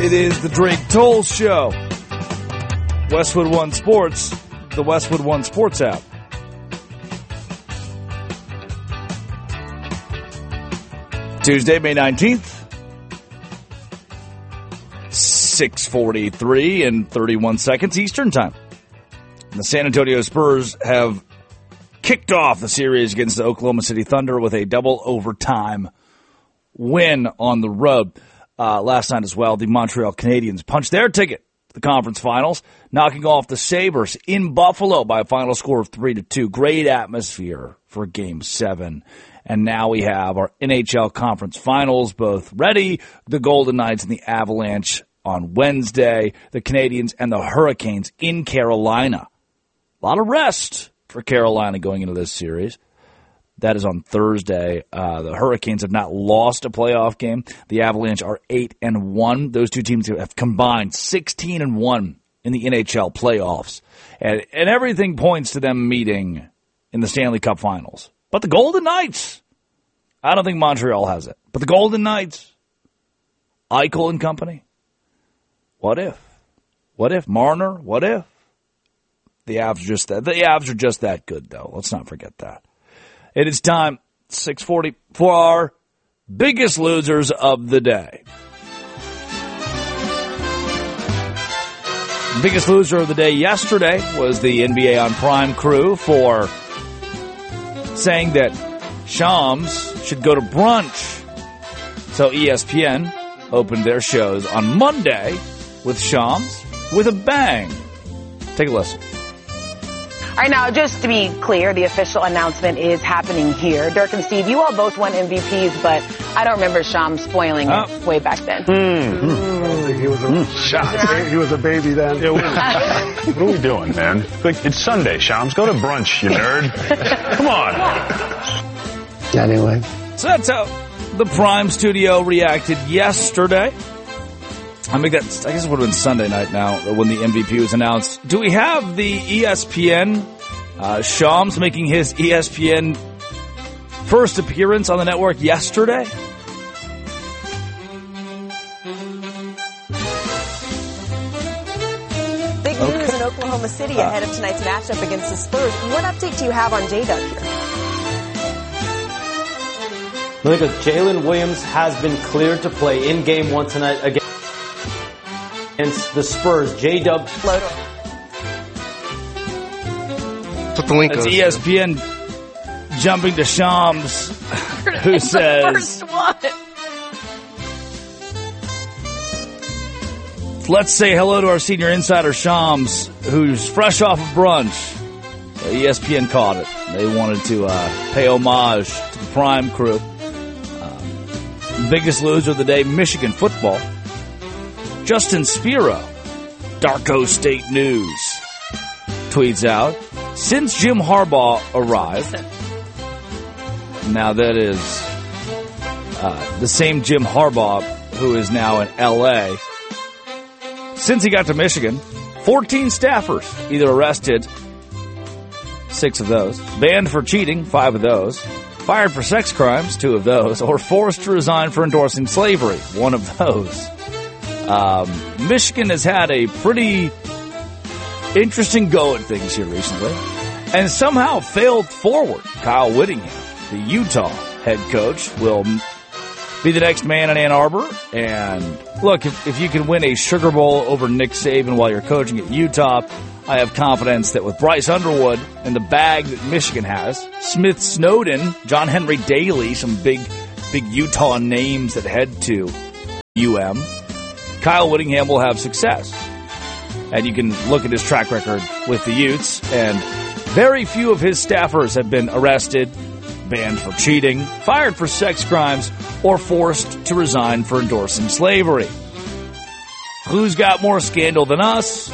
It is the Drake Toll Show. Westwood One Sports, the Westwood One Sports app. Tuesday, May 19th, 6:43 and 31 seconds Eastern Time. The San Antonio Spurs have kicked off the series against the Oklahoma City Thunder with a double overtime win on the road. Last night as well, the Montreal Canadiens punched their ticket to the conference finals, knocking off the Sabres in Buffalo by a final score of 3-2. Great atmosphere for Game 7. And now we have our NHL conference finals both ready. The Golden Knights and the Avalanche on Wednesday. The Canadiens and the Hurricanes in Carolina. A lot of rest for Carolina going into this series. That is on Thursday. The Hurricanes have not lost a playoff game. The Avalanche are 8-1. Those two teams have combined 16-1 in the NHL playoffs. And everything points to them meeting in the Stanley Cup Finals. But the Golden Knights, I don't think Montreal has it. But the Golden Knights, Eichel and company, what if? What if? Marner, what if? The Avs are just that good, though. Let's not forget that. It is time, 6:40, for our biggest losers of the day. The biggest loser of the day yesterday was the NBA on Prime crew for saying that Shams should go to brunch. So ESPN opened their shows on Monday with Shams with a bang. Take a listen. All right, now, just to be clear, the official announcement is happening here. Dirk and Steve, you all both won MVPs, but I don't remember Shams spoiling it way back then. I don't think he was he was a baby then. Yeah, what are we doing, man? It's Sunday, Shams. Go to brunch, you nerd. Come on. Anyway. So that's how the Prime studio reacted yesterday. I guess it would have been Sunday night now when the MVP was announced. Do we have the ESPN, Shams making his ESPN first appearance on the network yesterday? Big news in Oklahoma City ahead of tonight's matchup against the Spurs. What update do you have on J-Dub here? Malika, Jalen Williams has been cleared to play in Game 1 tonight against the Spurs. J-Dub. That's ESPN jumping to Shams, who says, let's say hello to our senior insider Shams, who's fresh off of brunch. So ESPN caught it. They wanted to pay homage to the Prime crew. Biggest loser of the day, Michigan football. Justin Spiro, Darko State News, tweets out, since Jim Harbaugh arrived, now that is the same Jim Harbaugh who is now in L.A., since he got to Michigan, 14 staffers either arrested, 6 of those, banned for cheating, 5 of those, fired for sex crimes, 2 of those, or forced to resign for endorsing slavery, 1 of those. Michigan has had a pretty interesting go at things here recently and somehow failed forward. Kyle Whittingham, the Utah head coach, will be the next man in Ann Arbor. And look, if you can win a Sugar Bowl over Nick Saban while you're coaching at Utah, I have confidence that with Bryce Underwood and the bag that Michigan has, Smith Snowden, John Henry Daly, some big Utah names that head to UM, Kyle Whittingham will have success. And you can look at his track record with the Utes, and very few of his staffers have been arrested, banned for cheating, fired for sex crimes, or forced to resign for endorsing slavery. Who's got more scandal than us?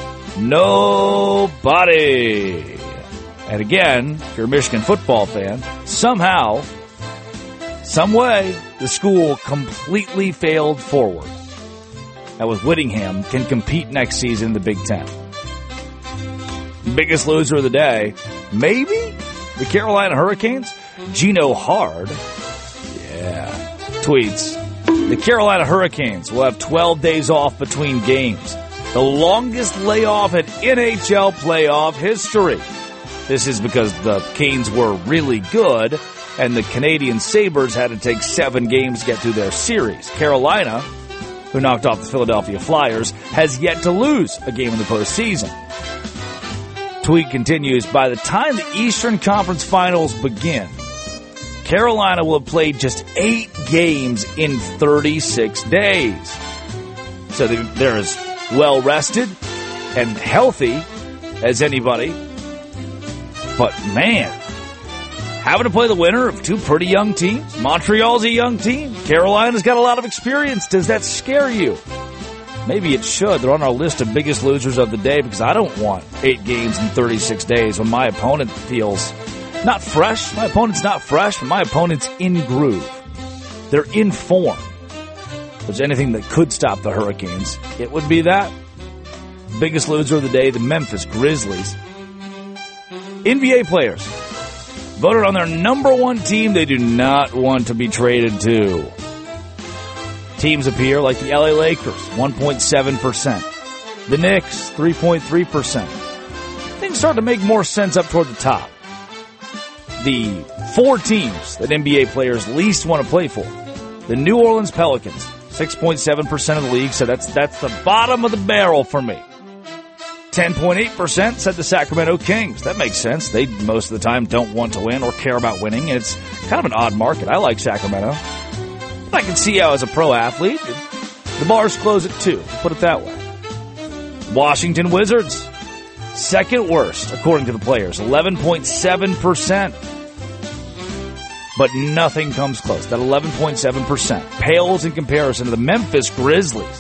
Nobody. And again, if you're a Michigan football fan, somehow, some way, the school completely failed forward. And with Whittingham, can compete next season in the Big Ten. Biggest loser of the day, maybe the Carolina Hurricanes. Gino Hard, tweets, The Carolina Hurricanes will have 12 days off between games, the longest layoff in NHL playoff history. This is because the Canes were really good, and the Canadian Sabres had to take 7 games to get through their series. Carolina, who knocked off the Philadelphia Flyers, has yet to lose a game in the postseason. Tweet continues, by the time the Eastern Conference Finals begin, Carolina will have played just 8 games in 36 days. So they're as well rested and healthy as anybody. But man, having to play the winner of 2 pretty young teams. Montreal's a young team. Carolina's got a lot of experience. Does that scare you? Maybe it should. They're on our list of biggest losers of the day because I don't want 8 games in 36 days when my opponent feels not fresh. My opponent's not fresh, but my opponent's in groove. They're in form. If there's anything that could stop the Hurricanes, it would be that. Biggest loser of the day, the Memphis Grizzlies. NBA players voted on their number 1 team they do not want to be traded to. Teams appear like the LA Lakers, 1.7%. The Knicks, 3.3%. Things start to make more sense up toward the top. The 4 teams that NBA players least want to play for. The New Orleans Pelicans, 6.7% of the league, so that's the bottom of the barrel for me. 10.8% said the Sacramento Kings. That makes sense. They, most of the time, don't want to win or care about winning. It's kind of an odd market. I like Sacramento. I can see how, as a pro athlete, the bars close at 2. Put it that way. Washington Wizards, second worst, according to the players, 11.7%. But nothing comes close. That 11.7% pales in comparison to the Memphis Grizzlies.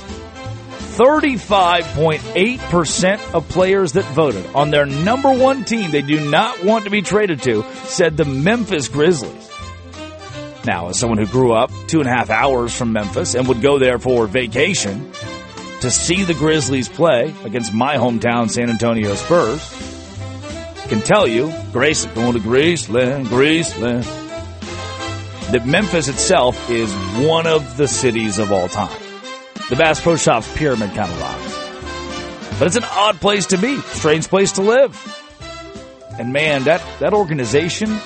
35.8% of players that voted on their number 1 team they do not want to be traded to said the Memphis Grizzlies. Now, as someone who grew up 2.5 hours from Memphis and would go there for vacation to see the Grizzlies play against my hometown San Antonio Spurs, can tell you, Graceland, going to Graceland, that Memphis itself is one of the cities of all time. The Bass Pro Shops pyramid kind of rocks. But it's an odd place to be, strange place to live. And man, that organization,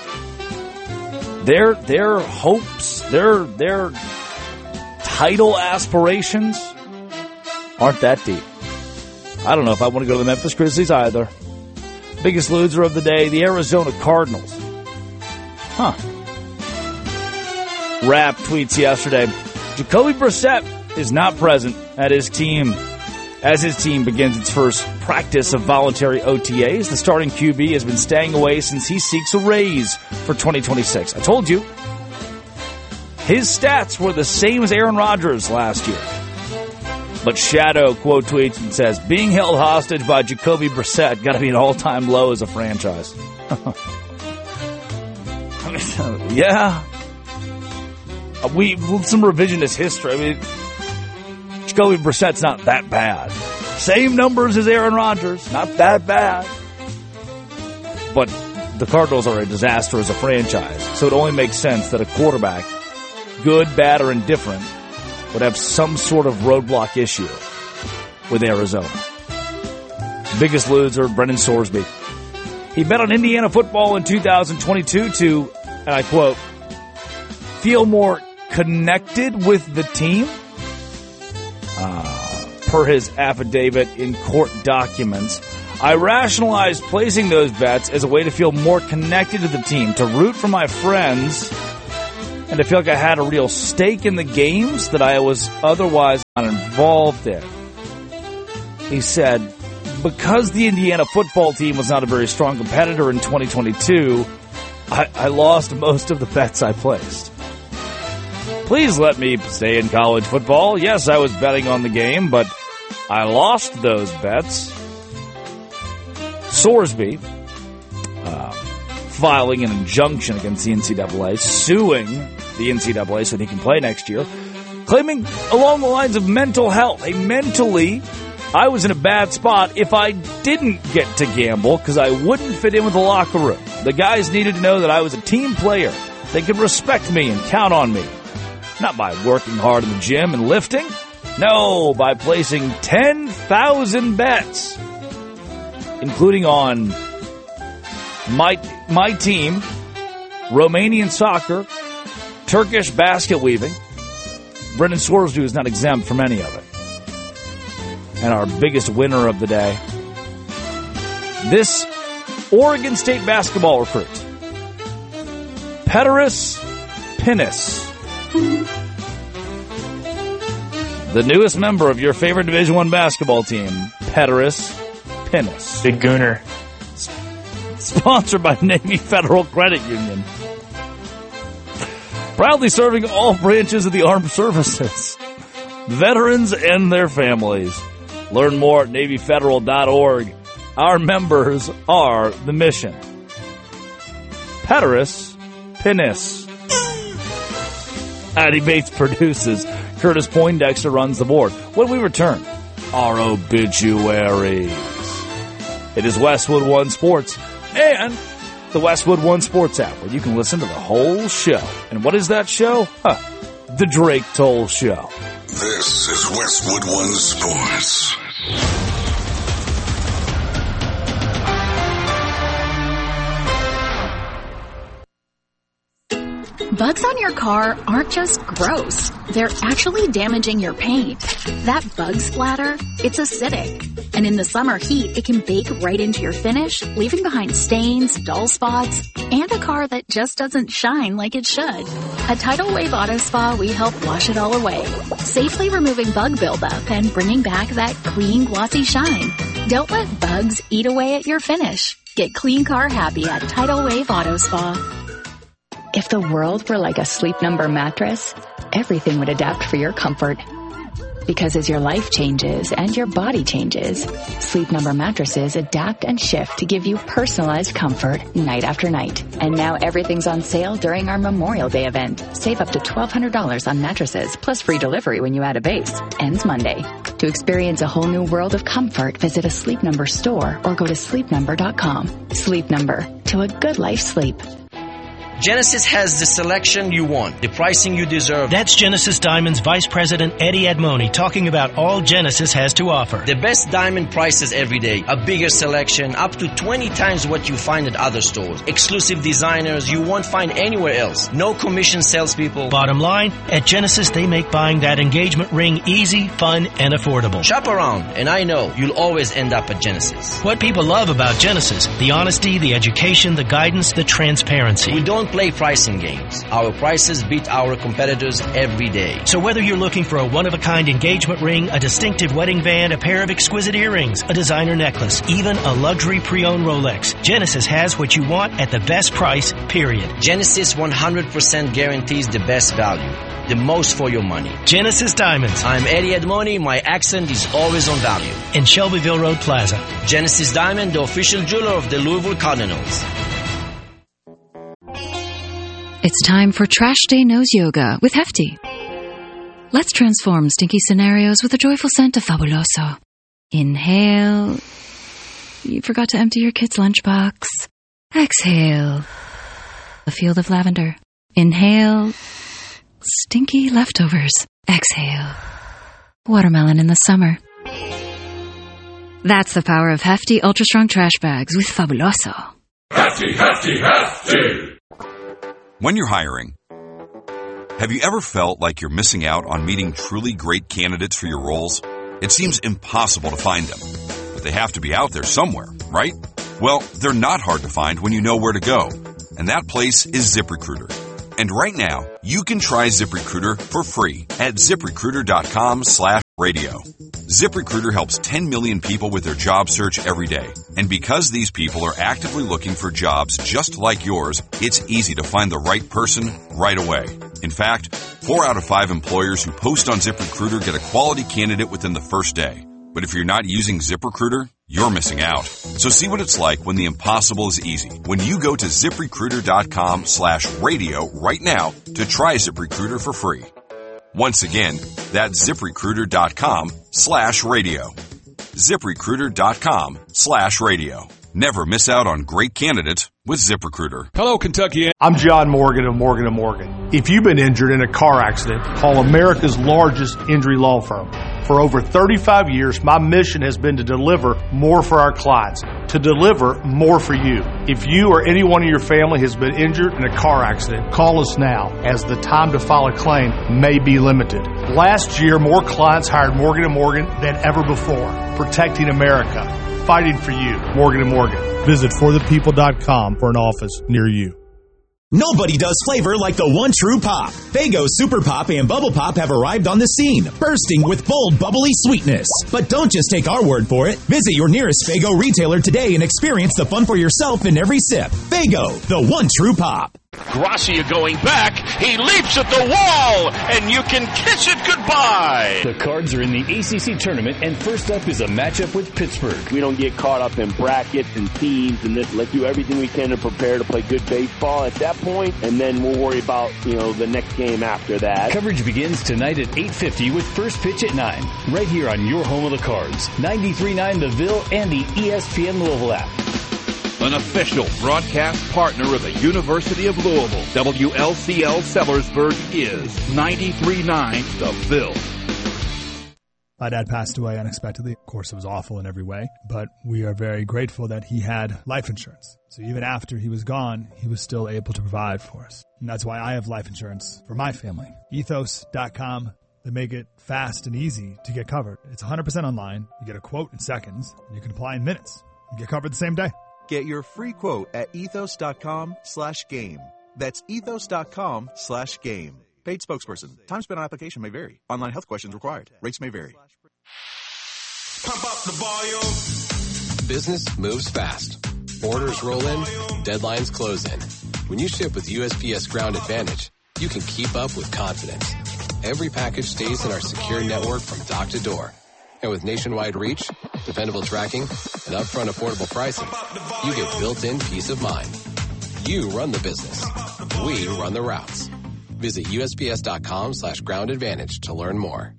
their hopes, their title aspirations aren't that deep. I don't know if I want to go to the Memphis Grizzlies either. Biggest loser of the day, the Arizona Cardinals. Rap tweets yesterday, Jacoby Brissett is not present at his team as his team begins its first practice of voluntary OTAs. The starting QB has been staying away since he seeks a raise for 2026. I told you, his stats were the same as Aaron Rodgers last year. But Shadow quote tweets and says, being held hostage by Jacoby Brissett got to be an all-time low as a franchise. Yeah. Some revisionist history. I mean, Jacoby Brissett's not that bad. Same numbers as Aaron Rodgers. Not that bad. But the Cardinals are a disaster as a franchise. So it only makes sense that a quarterback, good, bad, or indifferent, would have some sort of roadblock issue with Arizona. Biggest loser, Brendan Sorsby. He bet on Indiana football in 2022 to, and I quote, feel more connected with the team. Per his affidavit in court documents, I rationalized placing those bets as a way to feel more connected to the team, to root for my friends, and to feel like I had a real stake in the games that I was otherwise not involved in. He said, because the Indiana football team was not a very strong competitor in 2022, I lost most of the bets I placed. Please let me stay in college football. Yes, I was betting on the game, but I lost those bets. Sorsby, filing an injunction against the NCAA, suing the NCAA so that he can play next year, claiming along the lines of mental health. Hey, mentally, I was in a bad spot if I didn't get to gamble because I wouldn't fit in with the locker room. The guys needed to know that I was a team player. They could respect me and count on me. Not by working hard in the gym and lifting. No, by placing 10,000 bets, including on my team, Romanian soccer, Turkish basket weaving. Brendan Scoresby is not exempt from any of it. And our biggest winner of the day, this Oregon State basketball recruit, Pederis Pinnis. The newest member of your favorite Division I basketball team, Pederis Pinnis. Big Gooner. Sponsored by Navy Federal Credit Union. Proudly serving all branches of the armed services, veterans and their families. Learn more at NavyFederal.org. Our members are the mission. Pederis Pinnis. Addie Bates produces. Curtis Poindexter runs the board. When we return, our obituaries. It is Westwood One Sports and the Westwood One Sports app, where you can listen to the whole show. And what is that show? The Drake Toll Show. This is Westwood One Sports. Bugs on your car aren't just gross. They're actually damaging your paint. That bug splatter, it's acidic. And in the summer heat, it can bake right into your finish, leaving behind stains, dull spots, and a car that just doesn't shine like it should. At Tidal Wave Auto Spa, we help wash it all away, safely removing bug buildup and bringing back that clean, glossy shine. Don't let bugs eat away at your finish. Get clean car happy at Tidal Wave Auto Spa. If the world were like a Sleep Number mattress, everything would adapt for your comfort. Because as your life changes and your body changes, Sleep Number mattresses adapt and shift to give you personalized comfort night after night. And now everything's on sale during our Memorial Day event. Save up to $1,200 on mattresses, plus free delivery when you add a base. Ends Monday. To experience a whole new world of comfort, visit a Sleep Number store or go to sleepnumber.com. Sleep Number. To a good life sleep. Genesis has the selection you want, the pricing you deserve. That's Genesis Diamonds Vice President Eddie Edmoni talking about all Genesis has to offer. The best diamond prices every day, a bigger selection, up to 20 times what you find at other stores. Exclusive designers you won't find anywhere else. No commission salespeople. Bottom line, at Genesis they make buying that engagement ring easy, fun, and affordable. Shop around, and I know you'll always end up at Genesis. What people love about Genesis, the honesty, the education, the guidance, the transparency. We don't play pricing games. Our prices beat our competitors every day. So whether you're looking for a one-of-a-kind engagement ring, a distinctive wedding band, a pair of exquisite earrings, a designer necklace, even a luxury pre-owned Rolex, Genesis has what you want at the best price, period. Genesis 100% guarantees the best value, the most for your money. Genesis Diamonds. I'm Eddie Edmoni. My accent is always on value. In Shelbyville Road Plaza. Genesis Diamond, the official jeweler of the Louisville Cardinals. It's time for Trash Day Nose Yoga with Hefty. Let's transform stinky scenarios with a joyful scent of Fabuloso. Inhale. You forgot to empty your kid's lunchbox. Exhale. A field of lavender. Inhale. Stinky leftovers. Exhale. Watermelon in the summer. That's the power of Hefty Ultra Strong Trash Bags with Fabuloso. Hefty, Hefty, Hefty! When you're hiring, have you ever felt like you're missing out on meeting truly great candidates for your roles? It seems impossible to find them, but they have to be out there somewhere, right? Well, they're not hard to find when you know where to go, and that place is ZipRecruiter. And right now, you can try ZipRecruiter for free at ZipRecruiter.com/radio. ZipRecruiter helps 10 million people with their job search every day. And because these people are actively looking for jobs just like yours, it's easy to find the right person right away. In fact, 4 out of 5 employers who post on ZipRecruiter get a quality candidate within the first day. But if you're not using ZipRecruiter, you're missing out. So see what it's like when the impossible is easy. When you go to ZipRecruiter.com/radio right now to try ZipRecruiter for free. Once again, that's ZipRecruiter.com/radio. ZipRecruiter.com/radio. Never miss out on great candidates with ZipRecruiter. Hello, Kentucky. I'm John Morgan of Morgan & Morgan. If you've been injured in a car accident, call America's largest injury law firm. For over 35 years, my mission has been to deliver more for our clients, to deliver more for you. If you or anyone in your family has been injured in a car accident, call us now, as the time to file a claim may be limited. Last year, more clients hired Morgan & Morgan than ever before, protecting America, fighting for you. Morgan & Morgan. Visit forthepeople.com for an office near you. Nobody does flavor like the one true pop. Faygo Super Pop and Bubble Pop have arrived on the scene, bursting with bold, bubbly sweetness. But don't just take our word for it. Visit your nearest Faygo retailer today and experience the fun for yourself in every sip. Faygo, the one true pop. Gracia going back. He leaps at the wall, and you can kiss it goodbye. The Cards are in the ACC tournament, and first up is a matchup with Pittsburgh. We don't get caught up in brackets and teams and this. Let's do everything we can to prepare to play good baseball at that point, and then we'll worry about, the next game after that. Coverage begins tonight at 8:50 with first pitch at 9, right here on your home of the Cards, 93.9 The Ville and the ESPN Louisville app. An official broadcast partner of the University of Louisville, WLCL Sellersburg is 93.9 The Ville. My dad passed away unexpectedly. Of course, it was awful in every way, but we are very grateful that he had life insurance. So even after he was gone, he was still able to provide for us. And that's why I have life insurance for my family. Ethos.com. They make it fast and easy to get covered. It's 100% online. You get a quote in seconds, and you can apply in minutes. You get covered the same day. Get your free quote at ethos.com/game. That's ethos.com/game. Paid spokesperson. Time spent on application may vary. Online health questions required. Rates may vary. Pump up the volume. Business moves fast. Orders roll in. Deadlines close in. When you ship with USPS Ground Advantage, you can keep up with confidence. Every package stays in our secure network from dock to door. And with nationwide reach, dependable tracking, and upfront affordable pricing, you get built-in peace of mind. You run the business. We run the routes. Visit USPS.com/Ground Advantage to learn more.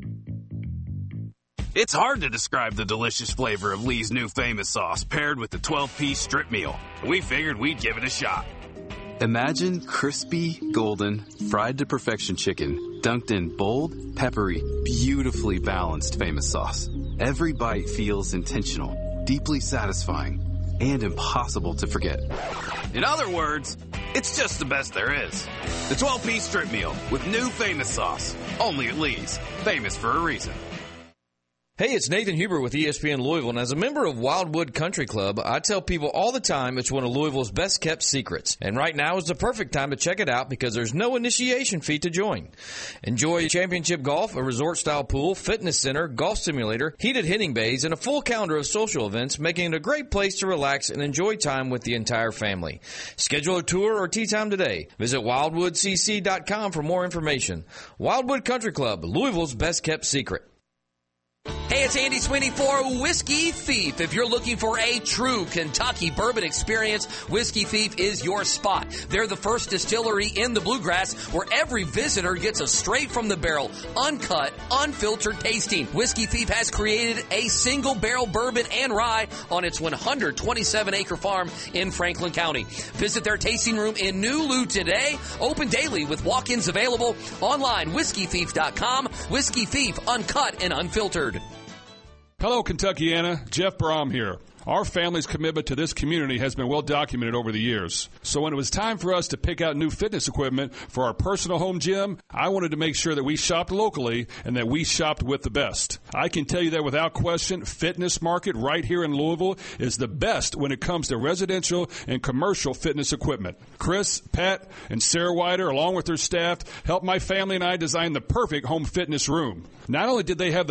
It's hard to describe the delicious flavor of Lee's new famous sauce paired with the 12-piece strip meal. We figured we'd give it a shot. Imagine crispy, golden, fried to perfection chicken dunked in bold, peppery, beautifully balanced famous sauce. Every bite feels intentional, deeply satisfying, and impossible to forget. In other words, it's just the best there is. The 12-piece strip meal with new famous sauce. Only at Lee's. Famous for a reason. Hey, it's Nathan Huber with ESPN Louisville, and as a member of Wildwood Country Club, I tell people all the time it's one of Louisville's best-kept secrets. And right now is the perfect time to check it out because there's no initiation fee to join. Enjoy championship golf, a resort-style pool, fitness center, golf simulator, heated hitting bays, and a full calendar of social events, making it a great place to relax and enjoy time with the entire family. Schedule a tour or tee time today. Visit wildwoodcc.com for more information. Wildwood Country Club, Louisville's best-kept secret. Hey, it's Andy Sweeney for Whiskey Thief. If you're looking for a true Kentucky bourbon experience, Whiskey Thief is your spot. They're the first distillery in the Bluegrass where every visitor gets a straight from the barrel, uncut, unfiltered tasting. Whiskey Thief has created a single barrel bourbon and rye on its 127-acre farm in Franklin County. Visit their tasting room in New Lou today. Open daily with walk-ins available. Online, whiskeythief.com. Whiskey Thief, uncut and unfiltered. Hello, Kentuckiana. Jeff Brom here. Our family's commitment to this community has been well documented over the years. So when it was time for us to pick out new fitness equipment for our personal home gym, I wanted to make sure that we shopped locally and that we shopped with the best. I can tell you that without question, Fitness Market right here in Louisville is the best when it comes to residential and commercial fitness equipment. Chris, Pat, and Sarah Wider, along with their staff, helped my family and I design the perfect home fitness room. Not only did they have